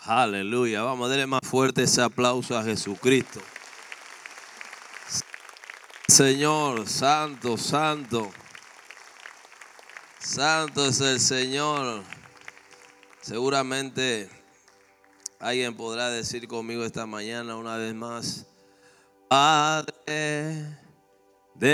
Aleluya. Vamos a darle más fuerte ese aplauso a Jesucristo. Señor, santo, santo. Santo es el Señor. Seguramente alguien podrá decir conmigo esta mañana una vez más: Padre